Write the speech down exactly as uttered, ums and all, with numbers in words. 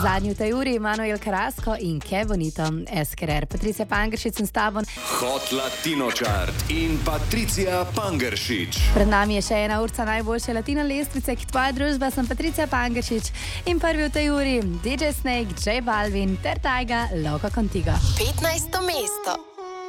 Zadnji v tej uri Manuel Carrasco in Que Bonito Esquerer. Patricia Pangeršič sem s tabo. Hot Latino Chart in Patricia Pangeršič. Pred nami je še ena urca najboljše latino lestvice, ki tvoja družba, sem Patricia Pangeršič. In prvi v tej uri D J Snake, J Balvin ter Tyga, Loco Contigo. petnajsto mesto.